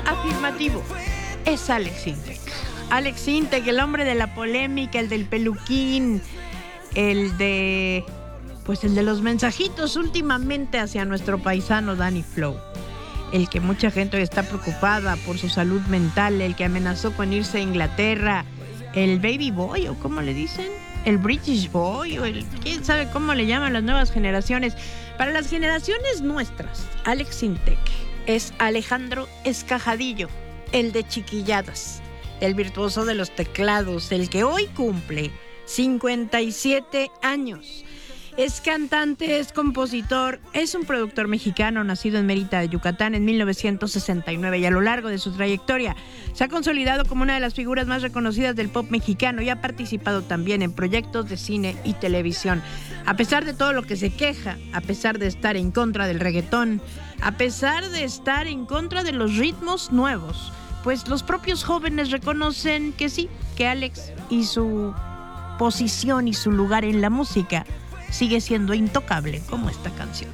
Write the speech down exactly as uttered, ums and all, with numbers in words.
Afirmativo. Es Alex Intec. Alex Intec, el hombre de la polémica, el del peluquín, el de... pues el de los mensajitos últimamente hacia nuestro paisano Danny Flow. El que mucha gente hoy está preocupada por su salud mental, el que amenazó con irse a Inglaterra, el baby boy, o cómo le dicen, el British boy, o el quién sabe cómo le llaman las nuevas generaciones. Para las generaciones nuestras, Alex Intec es Alejandro Escajadillo, el de Chiquilladas, el virtuoso de los teclados, el que hoy cumple cincuenta y siete años. Es cantante, es compositor, es un productor mexicano nacido en Mérida de Yucatán en mil novecientos sesenta y nueve y a lo largo de su trayectoria se ha consolidado como una de las figuras más reconocidas del pop mexicano y ha participado también en proyectos de cine y televisión. A pesar de todo lo que se queja, a pesar de estar en contra del reggaetón, a pesar de estar en contra de los ritmos nuevos, pues los propios jóvenes reconocen que sí, que Alex y su posición y su lugar en la música sigue siendo intocable, como esta canción.